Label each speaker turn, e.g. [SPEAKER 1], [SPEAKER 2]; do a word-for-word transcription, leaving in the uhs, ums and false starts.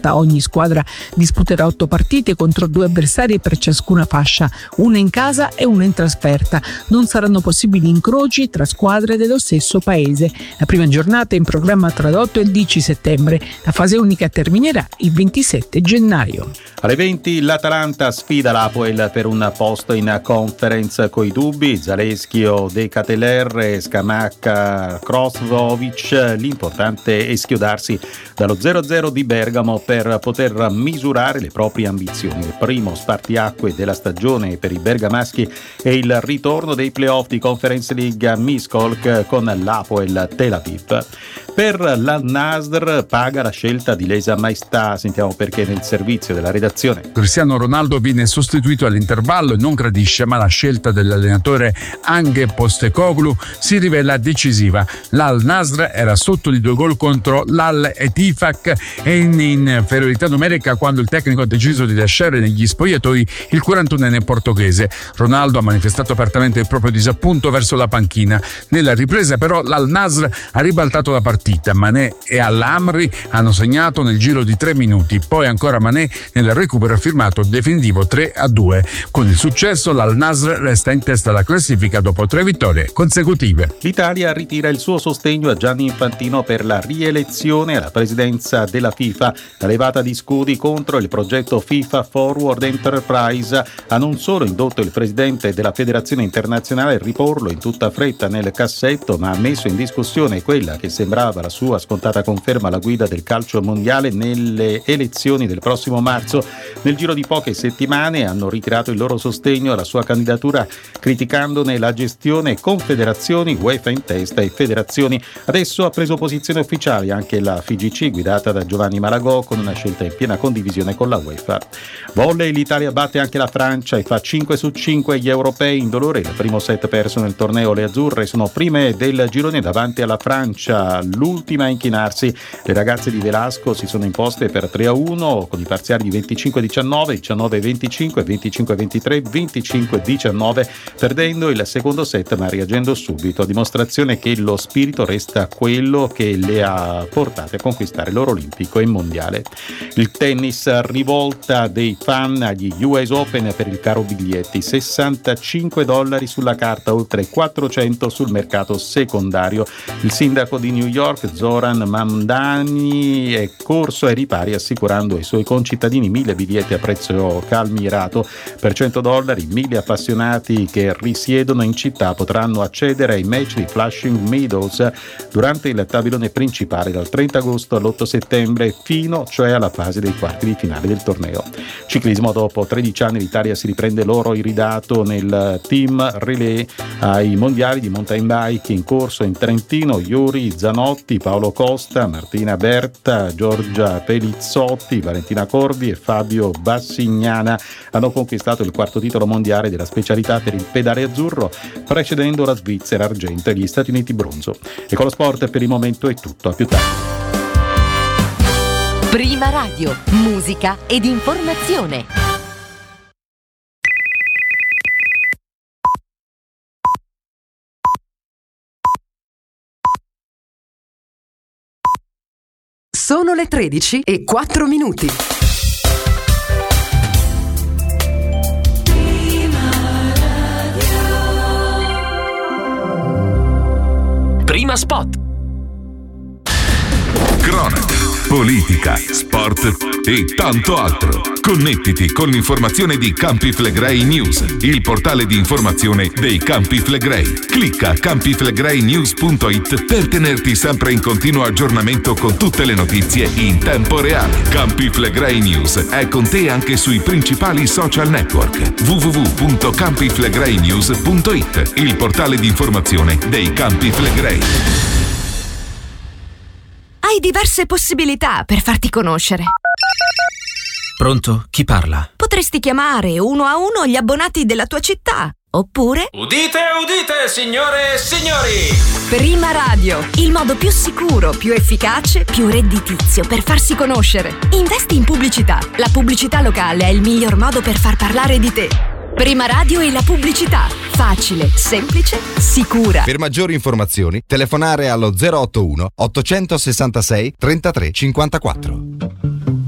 [SPEAKER 1] trasferta. Ogni squadra disputerà otto partite contro due avversari per ciascuna fascia, una in casa e una in trasferta. Non saranno possibili incroci tra squadre dello stesso paese. La prima giornata è in programma tra l'otto e il dieci settembre. La fase unica terminerà il ventisette gennaio.
[SPEAKER 2] Alle venti l'Atalanta sfida l'Apoel per un posto in conference coi dubbi. Zaleschi o De Ketelaere, Scamacca, Krosvovic. L'importante è schiodarsi dallo zero a zero di Bergamo per poter misurare le proprie ambizioni. Il primo spartiacque della stagione per i bergamaschi è il ritorno dei playoff di Conference League a Miskolc con l'Apoel Tel Aviv. Per l'Al-Nasr paga la scelta di Lesa Maestà. Sentiamo perché nel servizio della redazione.
[SPEAKER 3] Cristiano Ronaldo viene sostituito all'intervallo e non gradisce, ma la scelta dell'allenatore Ange Postecoglou si rivela decisiva. L'Al-Nasr era sotto di due gol contro l'Al-Etifak e in inferiorità numerica quando il tecnico ha deciso di lasciare negli spogliatoi il quarantunenne portoghese. Ronaldo ha manifestato apertamente il proprio disappunto verso la panchina. Nella ripresa però l'Al-Nasr ha ribaltato la partita. Mané e Al-Amri hanno segnato nel giro di tre minuti, poi ancora Mané nel recupero ha firmato il definitivo tre a due. Con il successo l'Al-Nasr resta in testa alla classifica dopo tre vittorie consecutive.
[SPEAKER 2] L'Italia ritira il suo sostegno a Gianni Infantino per la rielezione alla presidenza della FIFA. La levata di scudi contro il progetto FIFA Forward Enterprise ha non solo indotto il presidente della federazione internazionale a riporlo in tutta fretta nel cassetto, ma ha messo in discussione quella che sembrava la sua scontata conferma alla guida del calcio mondiale nelle elezioni del prossimo marzo. Nel giro di poche settimane hanno ritirato il loro sostegno alla sua candidatura, criticandone la gestione con federazioni, UEFA in testa e federazioni. Adesso ha preso posizione ufficiale anche la F I G C guidata da Giovanni Malagò, con una scelta in piena condivisione con la UEFA. Volley, l'Italia batte anche la Francia e fa cinque su cinque gli europei in dolore. Il primo set perso nel torneo, le azzurre sono prime del girone davanti alla Francia, l'ultima a inchinarsi. Le ragazze di Velasco si sono imposte per tre a uno con i parziali di venticinque a diciannove, diciannove a venticinque, venticinque a ventitré, venticinque a diciannove, perdendo il secondo set ma reagendo subito, a dimostrazione che lo spirito resta quello che le ha portate a conquistare l'oro olimpico e mondiale. Il tennis, rivolta dei fan agli U S Open per il caro biglietti, sessantacinque dollari sulla carta, oltre quattrocento sul mercato secondario. Il sindaco di New York, Zoran Mamdani, è corso ai ripari assicurando ai suoi concittadini mille biglietti a prezzo calmirato. Per cento dollari mille appassionati che risiedono in città potranno accedere ai match di Flushing Meadows durante il tabellone principale dal trenta agosto all'otto settembre, fino cioè alla fase dei quarti di finale del torneo. Ciclismo, dopo tredici anni l'Italia si riprende l'oro iridato nel team relay ai mondiali di mountain bike in corso in Trentino. Yuri Zanotti, Paolo Costa, Martina Berta, Giorgia Pelizzotti, Valentina Corvi e Fabio Bassignana hanno conquistato il quarto titolo mondiale della specialità per il pedale azzurro, precedendo la Svizzera argento e gli Stati Uniti bronzo. E con lo sport per il momento è tutto, a più tardi.
[SPEAKER 4] Prima Radio, musica ed informazione.
[SPEAKER 5] Sono le tredici e quattro minuti.
[SPEAKER 6] Prima Spot.
[SPEAKER 7] Cronaca, politica, sport e tanto altro. Connettiti con l'informazione di Campi Flegrei News, il portale di informazione dei Campi Flegrei. Clicca campi flegrei news punto it per tenerti sempre in continuo aggiornamento con tutte le notizie in tempo reale. Campi Flegrei News è con te anche sui principali social network. w w w punto campi flegrei news punto it, il portale di informazione dei Campi Flegrei.
[SPEAKER 8] Hai diverse possibilità per farti conoscere.
[SPEAKER 6] Pronto? Chi parla?
[SPEAKER 8] Potresti chiamare uno a uno gli abbonati della tua città. Oppure...
[SPEAKER 9] Udite, udite, signore e signori!
[SPEAKER 8] Prima Radio, il modo più sicuro, più efficace, più redditizio per farsi conoscere. Investi in pubblicità. La pubblicità locale è il miglior modo per far parlare di te. Prima Radio e la pubblicità. Facile, semplice, sicura.
[SPEAKER 10] Per maggiori informazioni, telefonare allo zero otto uno ottocentosessantasei trentatré cinquantaquattro.